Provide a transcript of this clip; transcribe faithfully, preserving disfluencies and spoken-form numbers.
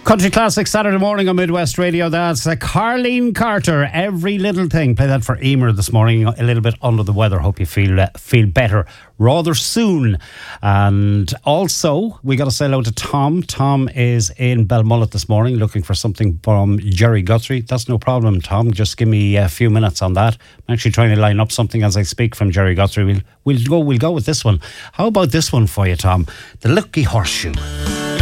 Country Classic Saturday morning on Midwest Radio. That's uh, Carleen Carter, Every Little Thing. Play that for Emer this morning. A little bit under the weather. Hope you feel uh, feel better rather soon. And also, we got to say hello to Tom. Tom is in Belmullet this morning looking for something from Jerry Guthrie. That's no problem, Tom. Just give me a few minutes on that. I'm actually trying to line up something as I speak from Jerry Guthrie. We'll, we'll, go, we'll go with this one. How about this one for you, Tom? The Lucky Horseshoe.